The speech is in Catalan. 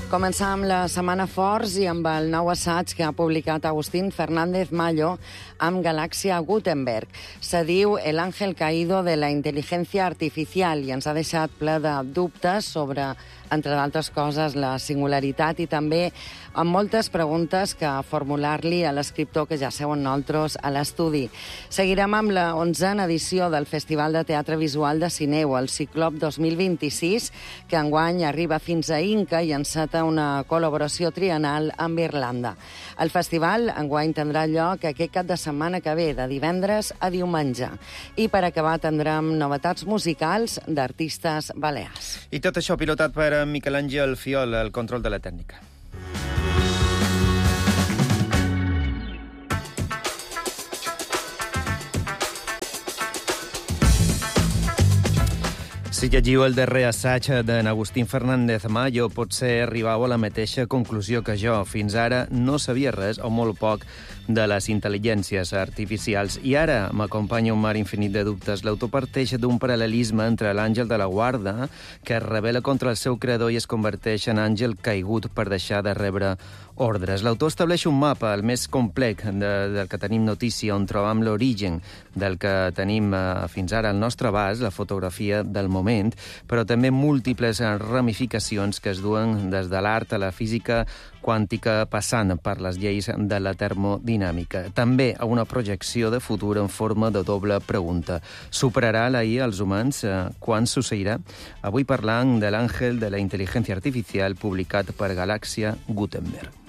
Començam la setmana forts i amb el nou assaig que ha publicat Agustín Fernández Mallo amb Galàxia Gutenberg. Se diu El ángel caído de la inteligencia artificial i ens ha deixat ple de dubtes sobre, entre d'altres coses, la singularitat i també amb moltes preguntes que formular-li a l'escriptor que ja seu amb nosaltres a l'estudi. Seguirem amb la 11a edició del Festival de Teatre Visual de Cineu, el Ciclop 2026, que enguany arriba fins a Inca i enceta una col·laboració triennal amb Irlanda. El festival enguany tindrà lloc aquest cap de setmana que ve, de divendres a diumenge. I per acabar tindrem novetats musicals d'artistes balears. I tot això pilotat per Miquel Àngel Fiol, el control de la tècnica. Si llegiu el darrer assaig d'en Agustín Fernández Mallo, potser arribau a la mateixa conclusió que jo. Fins ara no sabia res, o molt poc, de les intel·ligències artificials. I ara m'acompanya un mar infinit de dubtes. L'autor parteix d'un paral·lelisme entre l'àngel de la guarda, que es rebel·la contra el seu creador i es converteix en àngel caigut per deixar de rebre ordres. L'autor estableix un mapa, el més complet del que tenim notícia, on trobam l'origen del que tenim fins ara al nostre abast, la fotografia del moment, però també múltiples ramificacions que es duen des de l'art a la física quàntica, passant per les lleis de la termodinàmica. També a una projecció de futur en forma de doble pregunta. Superarà la IA als humans? Quan succeirà? Avui parlant de l'àngel de la intel·ligència artificial publicat per Galàxia Gutenberg.